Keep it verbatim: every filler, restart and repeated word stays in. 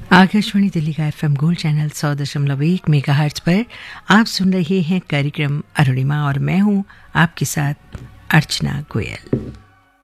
आकाशवाणी दिल्ली का FM gold channel सौ दशमलव एक मेगाहर्ट्ज पर आप सुन रहे हैं कार्यक्रम अरुणिमा और मैं हूं आपके साथ अर्चना गोयल।